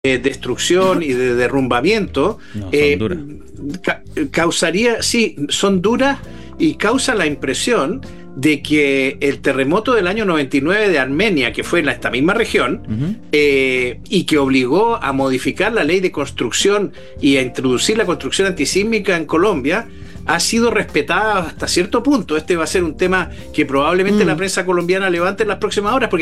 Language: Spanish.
destrucción y de derrumbamiento, No, son duras. causaría, sí, son duras y causa la impresión de que el terremoto del año 99 de Armenia, que fue en esta misma región, y que obligó a modificar la ley de construcción y a introducir la construcción antisísmica en Colombia, ha sido respetada hasta cierto punto. Este va a ser un tema que probablemente la prensa colombiana levante en las próximas horas, porque